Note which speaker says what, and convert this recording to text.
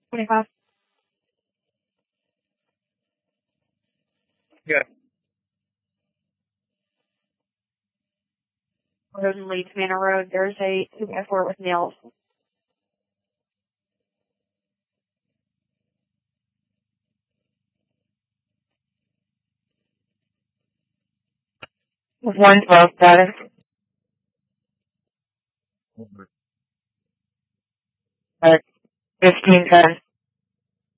Speaker 1: 25.
Speaker 2: Good.
Speaker 1: Road and Leeds Manor Road. There's a 2x4 with nails.
Speaker 3: With 112 status. 1510.